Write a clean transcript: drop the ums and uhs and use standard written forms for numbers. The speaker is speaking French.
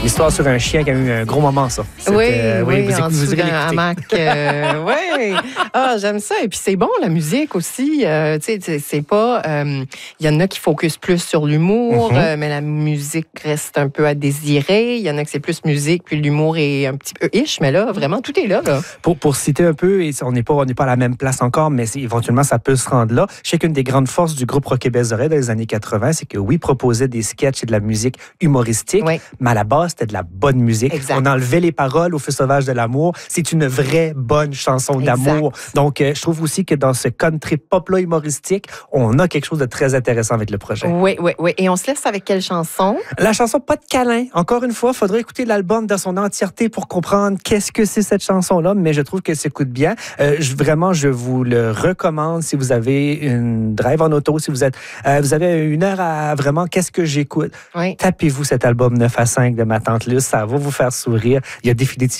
L'histoire sur un chien qui a eu un gros moment, ça. Oui, en vous dessous irez d'un l'écouter. hamac. Oui. Ah, j'aime ça. Et puis, c'est bon, la musique aussi. Tu sais, c'est pas... Il y en a qui focusent plus sur l'humour, mais la musique reste un peu à désirer. Il y en a que c'est plus musique, puis l'humour est un petit peu ish, mais là, vraiment, tout est là. Pour citer un peu, et on n'est pas à la même place encore, mais éventuellement, ça peut se rendre là. Je sais qu'une des grandes forces du groupe Rock et Belles Oreilles dans les années 80, c'est que oui, ils proposaient des sketchs et de la musique humoristique, mais à la base, c'était de la bonne musique. Exact. On enlevait les paroles au Feu sauvage de l'amour. C'est une vraie bonne chanson d'amour. Donc, je trouve aussi que dans ce country pop-là humoristique, on a quelque chose de très intéressant avec le projet. Oui. Et on se laisse avec quelle chanson? La chanson Pas de câlin. Encore une fois, il faudrait écouter l'album dans son entièreté pour comprendre qu'est-ce que c'est cette chanson-là, mais je trouve qu'elle s'écoute bien. Vraiment, je vous le recommande si vous avez une drive en auto, si vous avez une heure à vraiment qu'est-ce que j'écoute. Tapez-vous cet album 9 à 5 de ma tante Luce, ça va vous faire sourire. Il y a définitivement